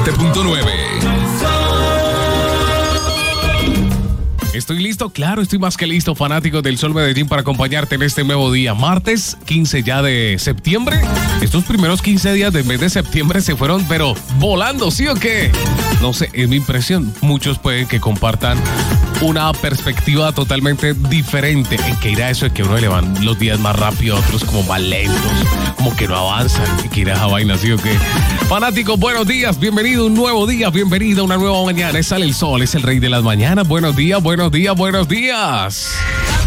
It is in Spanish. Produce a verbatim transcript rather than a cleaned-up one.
punto nueve. Estoy listo, claro, estoy más que listo, fanáticos del Sol Medellín, para acompañarte en este nuevo día. Martes quince ya de septiembre. Estos primeros quince días del mes de septiembre se fueron, pero volando, ¿sí o qué? No sé, es mi impresión. Muchos pueden que compartan una perspectiva totalmente diferente. ¿En qué irá eso de que uno le van los días más rápido, otros como más lentos, como que no avanzan? ¿En qué irá esa vaina, sí o qué? Fanáticos, buenos días, bienvenido a un nuevo día, bienvenido a una nueva mañana. Sale el sol, es el rey de las mañanas. Buenos días, buenos días, buenos días.